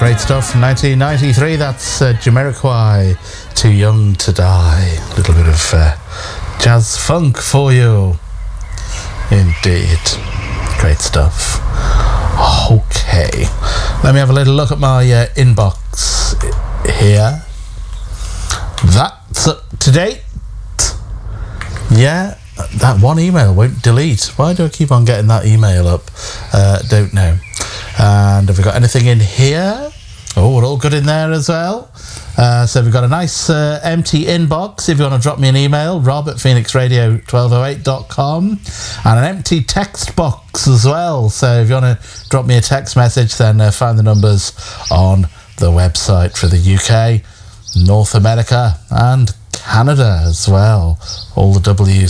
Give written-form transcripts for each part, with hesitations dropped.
Great stuff from 1993. That's Jamiroquai, Too Young to Die. A little bit of jazz funk for you. Indeed. Great stuff. Okay. Let me have a little look at my inbox here. That's up to date. Yeah, that one email won't delete. Why do I keep on getting that email up? Don't know. And have we got anything in here? Oh, we're all good in there as well. So we've got a nice empty inbox if you want to drop me an email, rob@phoenixradio1208.com, and an empty text box as well. So if you want to drop me a text message, then find the numbers on the website for the UK, North America and Canada as well. All the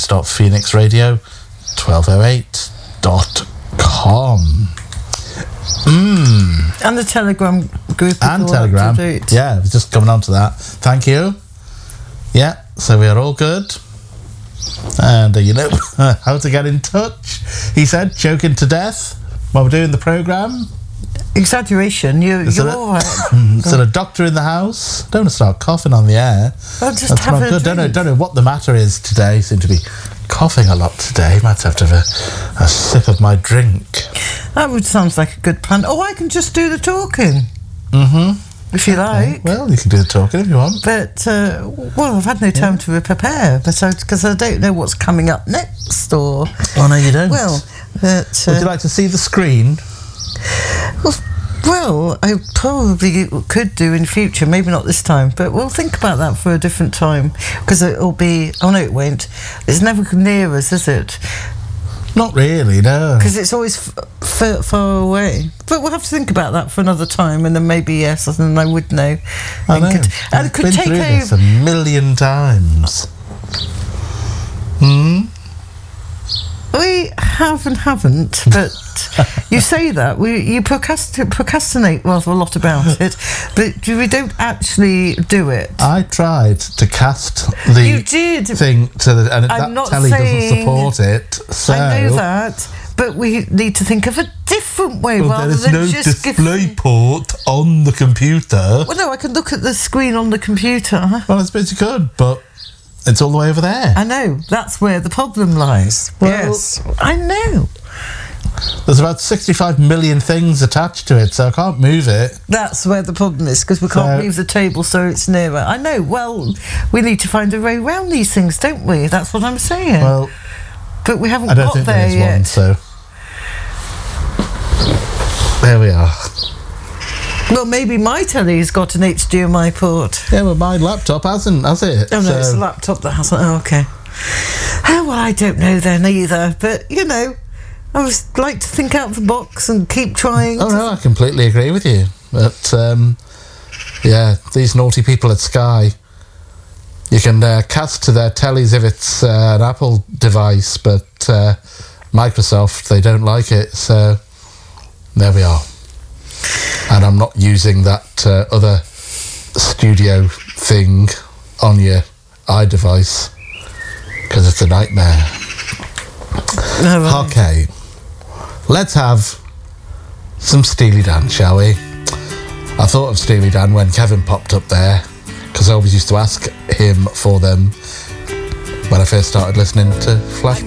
w's.phoenixradio1208.com. And the Telegram group. And Telegram. Yeah, I was just coming on to that. Thank you. Yeah, so we are all good. And you know how to get in touch. He said, choking to death while we're doing the programme. Exaggeration, you're all right. Is there a doctor in the house? Don't start coughing on the air. Well, just That's have not a good. drink. Don't know what the matter is today. Seem to be coughing a lot today. Might have to have a sip of my drink. That sounds like a good plan. Oh, I can just do the talking. If you like. Well, you can do the talking if you want. But, well, I've had no time to prepare because I don't know what's coming up next or... Oh, no, you don't. Well, but... Would you like to see the screen? Well, I probably could do in future, maybe not this time, but we'll think about that for a different time because it'll be... Oh, no, it won't. It's never near us, is it? Not really, no. Because it's always far away. But we'll have to think about that for another time, and then maybe yes, and then I would know. I know. And it could take through this a million times. We have and haven't, but you say that. You procrastinate rather a lot about it, but we don't actually do it. I tried to cast the You did. thing to the... And I'm not that telly doesn't saying- support it, so... I know that, but we need to think of a different way Well, rather there is than no just display port on the computer. Well, no, I can look at the screen on the computer. Well, I suppose you could, but it's all the way over there. I know, that's where the problem lies. Well- Yes, I know. There's about 65 million things attached to it, so I can't move it. That's where the problem is, because we can't move the table so it's nearer. I know, well, we need to find a way around these things, don't we? That's what I'm saying. Well, but we haven't I don't got think there there is yet. one, so... There we are. Well, maybe my telly's got an HDMI port. Yeah, well, my laptop hasn't, has it? Oh, no, So- it's a laptop that hasn't. Oh, okay. Oh, well, I don't know then either. But, you know, I always like to think out of the box and keep trying. Oh, no, I completely agree with you. But, yeah, these naughty people at Sky, you can cast to their tellies if it's an Apple device, but Microsoft, they don't like it, so there we are. And I'm not using that other studio thing on your iDevice because it's a nightmare. Oh, right. Okay, let's have some Steely Dan, shall we? I thought of Steely Dan when Kevin popped up there because I always used to ask him for them when I first started listening to Flash